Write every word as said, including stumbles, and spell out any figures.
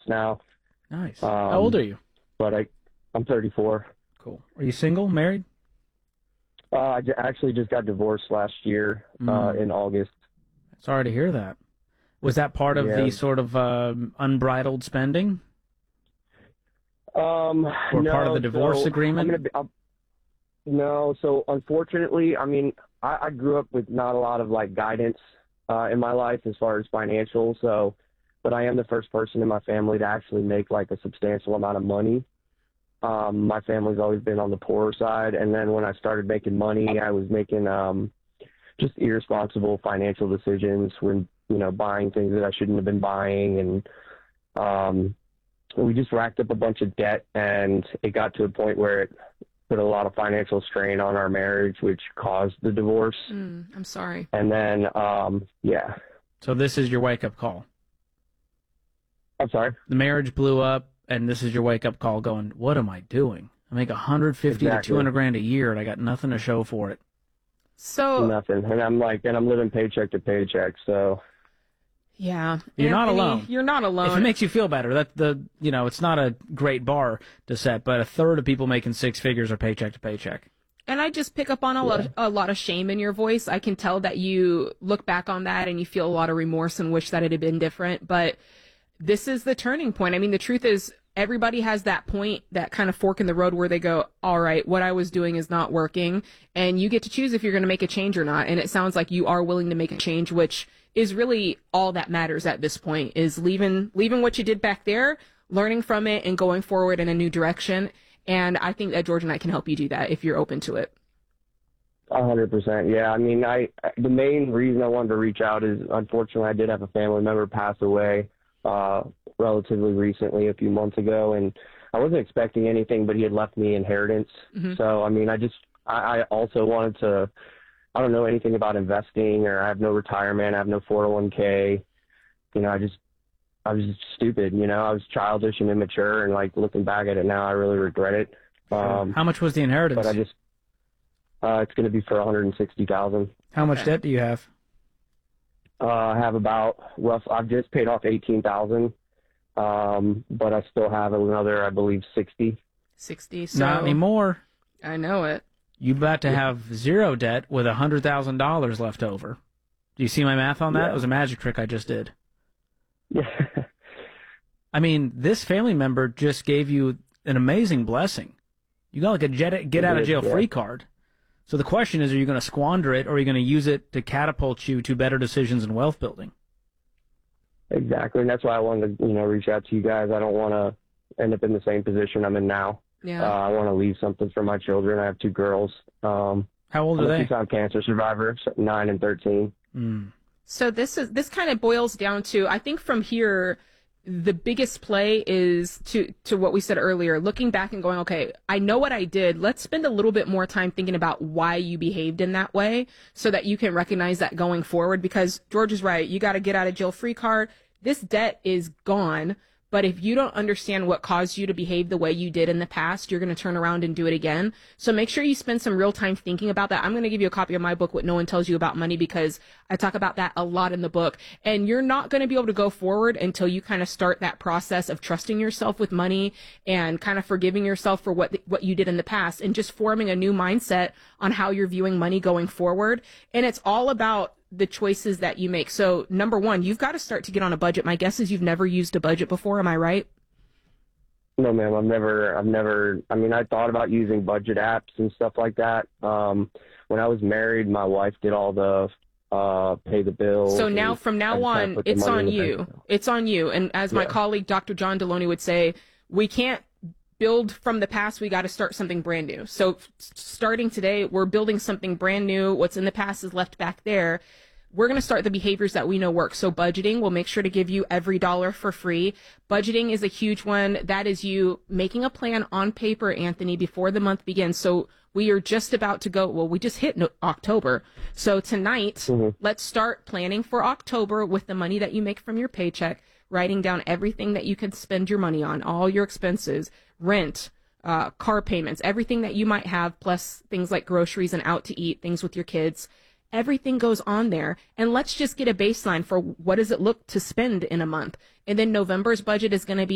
now. Nice. Um, How old are you? But I, I'm thirty-four. Cool. Are you single, married? Uh, I j- actually just got divorced last year Mm. uh, in August. Sorry to hear that. Was that part of Yeah. the sort of um, unbridled spending? Um, Or no, part of the divorce so agreement? I'm gonna be, I'm, no, so unfortunately, I mean, I, I grew up with not a lot of like guidance uh, in my life as far as financial. So, but I am the first person in my family to actually make like a substantial amount of money. Um, my family's always been on the poorer side, and then when I started making money, I was making um, just irresponsible financial decisions when you know buying things that I shouldn't have been buying, and um, we just racked up a bunch of debt, and it got to a point where it put a lot of financial strain on our marriage, which caused the divorce. Mm, I'm sorry. And then, um, yeah, So this is your wake-up call. I'm sorry. The marriage blew up, and this is your wake-up call going, what am I doing? I make one hundred fifty Exactly. to two hundred grand a year, and I got nothing to show for it. So, Nothing. And I'm like, and I'm living paycheck to paycheck. So yeah. You're not Anthony, alone. You're not alone. If it makes you feel better, that the you know, it's not a great bar to set, but a third of people making six figures are paycheck to paycheck. And I just pick up on a lot of, a lot of shame in your voice. I can tell that you look back on that and you feel a lot of remorse and wish that it had been different. But this is the turning point. I mean, the truth is everybody has that point, that kind of fork in the road where they go, all right, what I was doing is not working. And you get to choose if you're going to make a change or not. And it sounds like you are willing to make a change, which is really all that matters at this point, is leaving, leaving what you did back there, learning from it and going forward in a new direction. And I think that George and I can help you do that if you're open to it. A hundred percent. Yeah. I mean, I, the main reason I wanted to reach out is unfortunately I did have a family member pass away, uh, relatively recently, a few months ago. And I wasn't expecting anything, but he had left me inheritance. Mm-hmm. So, I mean, I just, I, I also wanted to, I don't know anything about investing, or I have no retirement. I have no four oh one k. You know, I just, I was just stupid, you know, I was childish and immature, and like looking back at it now, I really regret it. Um, How much was the inheritance? but I just, uh, it's going to be for one hundred sixty thousand. How much Okay. debt do you have? Uh, I have about rough, I've just paid off eighteen thousand. Um, but I still have another, I believe, sixty. sixty. So Not anymore. I know it. You about to have zero debt with one hundred thousand dollars left over. Do you see my math on that? Yeah. It was a magic trick I just did. Yeah. I mean, this family member just gave you an amazing blessing. You got like a jet, get It out of did, jail yeah. free card. So the question is, are you going to squander it, or are you going to use it to catapult you to better decisions and wealth building? Exactly. And that's why I wanted to, you know, reach out to you guys. I don't want to end up in the same position I'm in now. Yeah. Uh, I want to leave something for my children. I have two girls. Um, How old I'm are a they? two-time cancer survivor, so nine and thirteen. Mm. So this is this kind of boils down to, I think from here, the biggest play is to to what we said earlier, looking back and going, okay, I know what I did. Let's spend a little bit more time thinking about why you behaved in that way so that you can recognize that going forward. Because George is right. You got to get out of jail free card. This debt is gone. But if you don't understand what caused you to behave the way you did in the past, you're going to turn around and do it again. So make sure you spend some real time thinking about that. I'm going to give you a copy of my book, What No One Tells You About Money, because I talk about that a lot in the book. And you're not going to be able to go forward until you kind of start that process of trusting yourself with money and kind of forgiving yourself for what, what you did in the past and just forming a new mindset on how you're viewing money going forward. And it's all about the choices that you make. So number one, you've got to start to get on a budget. My guess is you've never used a budget before. Am I right? No, ma'am. I've never, I've never, I mean, I thought about using budget apps and stuff like that. Um, when I was married, my wife did all the, uh, pay the bills. So now, and from I now just kinda on, put the it's money on in the you. bank account. It's on you. And as my Yeah. colleague, Doctor John Deloney would say, we can't build from the past. We got to start something brand new. So f- starting today, we're building something brand new. What's in the past is left back there. We're going to start the behaviors that we know work. So budgeting, we'll make sure to give you every dollar for free. Budgeting is a huge one. That is you making a plan on paper, Anthony, before the month begins. So we are just about to go. Well, we just hit no- October. So tonight, Mhm. let's start planning for October with the money that you make from your paycheck, writing down everything that you can spend your money on, all your expenses, rent, uh, car payments, everything that you might have, plus things like groceries and out to eat, things with your kids. Everything goes on there. And let's just get a baseline for what does it look to spend in a month. And then November's budget is going to be